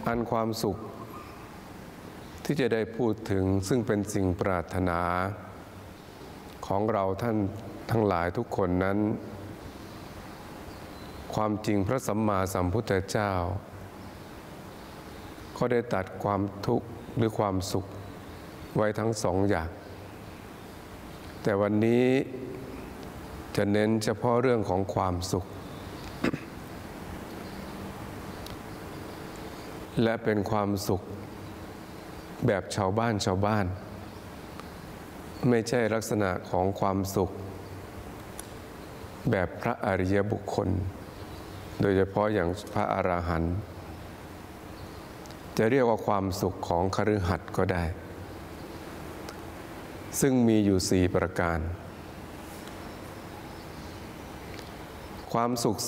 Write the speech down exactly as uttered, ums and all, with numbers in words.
อันความสุขที่จะได้พูดถึงซึ่งเป็นสิ่งปรารถนาของเราท่านทั้งหลายทุกคนนั้นความจริงพระสัมมาสัมพุทธเจ้าก็ได้ตัดความทุกข์หรือความสุขไว้ทั้งสองอย่างแต่วันนี้จะเน้นเฉพาะเรื่องของความสุข และเป็นความสุขแบบชาวบ้านชาวบ้านไม่ใช่ลักษณะของความสุขแบบพระอริยบุคคลโดยเฉพาะอย่างพระอรหันต์จะเรียกว่าความสุขของคฤหัสถ์ก็ได้ซึ่งมีอยู่สี่ประการความสุข